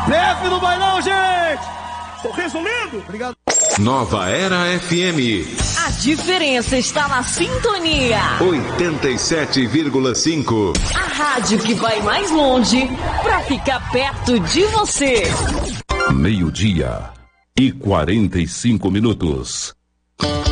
PF não vai não, gente! Sorriso lindo! Obrigado. Nova Era FM. A diferença está na sintonia. 87,5. A rádio que vai mais longe pra ficar perto de você. 12:45.